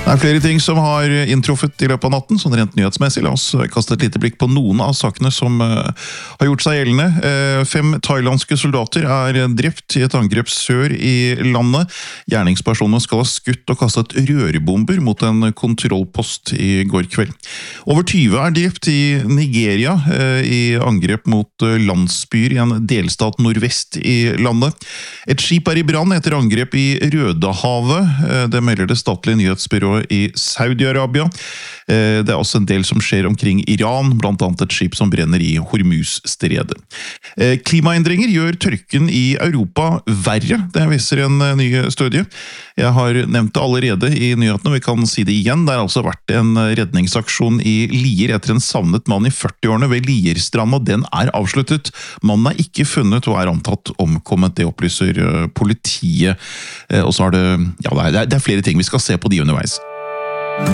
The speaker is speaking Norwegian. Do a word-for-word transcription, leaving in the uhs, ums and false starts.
Det er flere ting som har inntruffet i løpet av natten, sånn rent nyhetsmessig. La oss kaste et lite blikk på noen av sakene som uh, har gjort seg gjeldende. Uh, fem thailandske soldater er drept i et angrep sør i landet. Gjerningspersonene skal ha skutt og kastet rørebomber mot en kontrollpost i går kveld. Over tyve er drept i Nigeria uh, i angrep mot uh, landsbyer i en delstat nordvest i landet. Et skip er i brann etter angrep i Rødehavet. Uh, det melder det statlige nyhetsbyrået i Saudi-Arabia. Det er også en del som skjer omkring Iran, blant annet et skip som brenner i Hormuz-stredet. Klimaendringer gjør tørken i Europa verre, det viser en ny studie. Jeg har nevnt det allerede i nyhetene, vi kan si det igjen. Det har altså vært en redningsaksjon i Lier etter en savnet mann i førti-årene ved Lierstrand, og den er avsluttet. Mannen er ikke funnet og er antatt omkommet, det opplyser politiet. Og så er det, ja, det er, det er flere ting vi skal se på de underveis.